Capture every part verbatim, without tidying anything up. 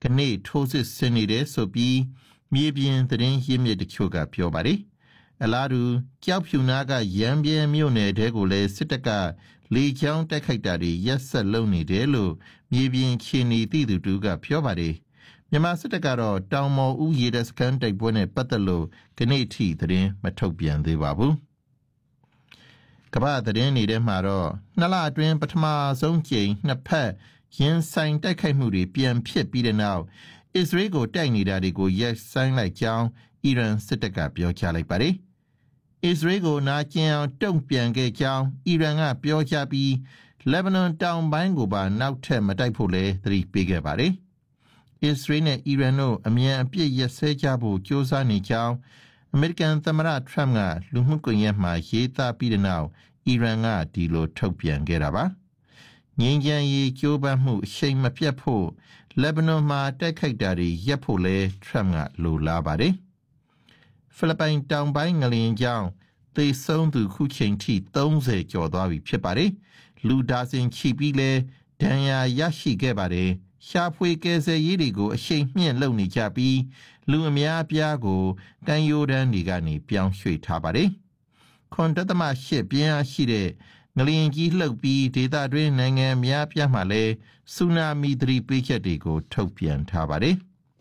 နေ့ထိုးစစ်ဆင်နေတယ်ဆိုပြီးမြေပြင်သတင်းရင်းမြစ်တချို့ကပြောပါတယ်အလားတူကြောက်ဖြူနာကရန်ပြဲမြို့နယ်တဲကိုလည်းစစ်တပ်ကလေကြောင်းတိုက်ခိုက်တာတွေရက်ဆက်လုပ်နေတယ်လို့မြေပြင်ခြေနေသိသူတူကပြောပါတယ်မြန်မာစစ်တပ်ကတော့တောင်မော်ဦးရေတပ်စခန်းတိုက်ပွဲနဲ့ပတ်သက်လို့ကနေ့ထိသတင်းမထုတ်ပြန်သေးပါဘူးကမ္ဘာသတင်းနေတဲ့မှာတော့နှစ်လအတွင်းပထမဆုံးကြိမ်နှစ်ဖက်ရင်ဆိုင်တိုက်ခိုက်မှုတွေပြန်ဖြစ်ပြီးတဲ့နောက်အစ္စရေးကိုတိုက်နေတာတွေကိုရက်ဆိုင်လိုက်ကြောင်းအီရန်စစ်တပ်ကပြောကြားလိုက်ပါတယ်အစ္စရေးကိုနာကျင်အောင်တုံ့ပြန်ခဲ့ကြောင်းအီရန်ကပြောကြားပြီးလက်ဘနွန်တောင်ပိုင်းကိုပါနောက်ထပ်မတိုက်ဖို့လည်းသတိပေးခဲ့ပါတယ်အစ္စရေးနဲ့အီရန်တို့အမြန်အပြစ်ရက်စဲကြဖို့ကြိုးစားနေကြောင်းအမေရိကန်သမ္မတထရမ့်ကလူမှုကွန်ရက်မှာရေးသားပြီးတဲ့နောက်အီရန်ကဒီလိုထုတ်ပြန်ခဲ့တာပါငြိမ်းချမ်းရေးကြိုးပမ်းမှုအရှိန်မပြတ်ဖို့လက်ဘနွန်မှာတိုက်ခိုက်တာတွေရပ်ဖို့လဲထရမ့်ကလိုလားပါတယ်ဖိလစ်ပိုင်တောင်ပိုင်းငလျင်ကြောင့်သေဆုံးသူခုချိန်ထိသုံးဆယ်ကျော်သွားပြီဖြစ်ပါတယ်လူဒါဇင်ချီပြီးလဲဒဏ်ရာရရှိခဲ့ပါတယ်ရှာဖွေကယ်ဆယ်ရေးတွေကိုအရှိန်မြင့်လုပ်နေကြပြီးလူအများအပြားကိုကမ်းရိုးတန်းတွေကနေပြောင်းရွှေ့ထားပါတယ်ခွန်တသမရှစ်ပြင်းအားရှိတဲ့ငလျင်ကြီးလှုပ်ပြီးဒေသတွင်းနိုင်ငံများပြားမှာလဲဆူနာမီသတိပေးချက်တွေကိုထုတ်ပြန်ထားပါတယ်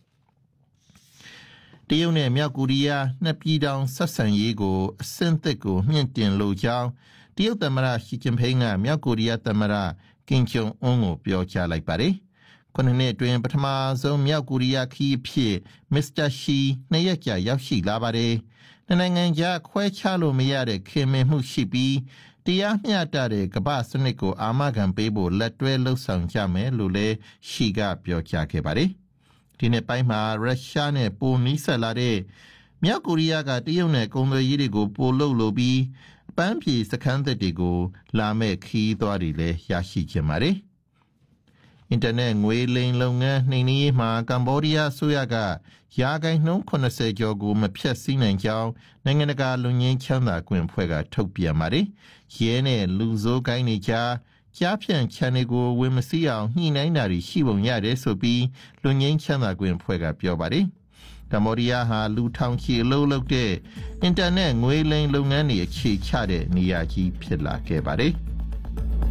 တရုတ်နဲ့မြောက်ကိုရီးယားနှစ်ပြည်ထောင်ဆက်ဆံရေးကိုအဆင့်သစ်ကိုမြင့်တင်လိုကြောင်းတရုတ်သမ္မတရှီကျင်ဖိန်းကမြောက်ကိုရီးယားသမ္မတကင်ဂျုံအွန်းကိုပြောကြားလိုက်ပါတယ်ခုနှစ်အတွင်းပထမဆုံးမြောက်ကိုရီးယားခီးဖြစ်မစ္စတာရှီနှစ်ရက်ကြာရောက်ရှိလာပါတယ်နိုင်ငံကြားခွဲခြားလို့မရတဲ့ခင်မင်မှုရှိပြီးတရားမျှတတဲ့ကမ္ဘာစနစ်ကိုအာမခံပေးဖို့လက်တွဲလှုပ်ဆောင်ကြမယ်လို့လည်းရှီကပြောကြားခဲ့ပါတယ်ဒီနေ့ပိုင်းမှာရုရှားနဲ့ပိုနီးစပ်လာတဲ့မြောက်ကိုရီးယားကတရုတ်နဲ့ကုန်သွယ်ရေးတွေကိုပိုလုပ်လို့ပြီးအပန်းဖြေစခန်းသက်တွေကိုလာမဲ့ခီးသွားတွေလည်းရရှိကြပါတယ်အင်တာနက်ငွေလိမ်လုပ်ငန်းနှိမ်နင်းရေးမှာကမ္ဘောဒီးယားအစိုးရကရာခိုင်နှုန်း၇၀ကျော်ကိုမဖျက်ဆီးနိုင်ကြောင်းနိုင်ငံတကာလူငင်းချမ်းသာခွင့်အဖွဲ့ကထုတ်ပြန်ပါတယ်ရဲနဲ့လူဆိုးကိုင်းတွေကြားကြားဖြန့်ချန်တွေကိုဝင်မစည်းအောင်ညှိနှိုင်းတာတွေရှိပုံရတယ်ဆိုပြီးလူငင်းချမ်းသာခွင့်အဖွဲ့ကပြောပါတယ်ကမ္ဘောဒီးယားဟာလူထောင်ချီအလုပ်လုပ်တဲ့အင်တာနက်ငွေလိမ်လုပ်ငန်းတွေအခြေချတဲ့နေရာကြီးဖြစ်လာခဲ့ပါတယ်